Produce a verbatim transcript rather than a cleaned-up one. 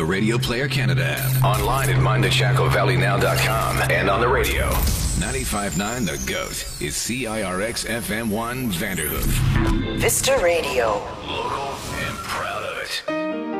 Radio Player Canada app. Online at mind the chaco valley now dot com and on the radio. ninety-five point nine The GOAT is C I R X F M one Vanderhoof. Vista Radio. Local and proud of it.